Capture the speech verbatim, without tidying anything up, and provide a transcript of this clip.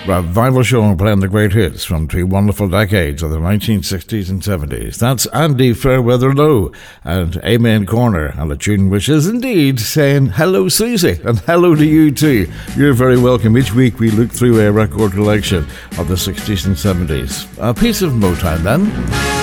Revival show playing the great hits from two wonderful decades of the nineteen sixties and seventies. That's Andy Fairweather Low and Amen Corner, and a tune which is indeed saying hello Susie and hello to you too. You're very welcome. Each week we look through a record collection of the sixties and seventies. A piece of Motown then.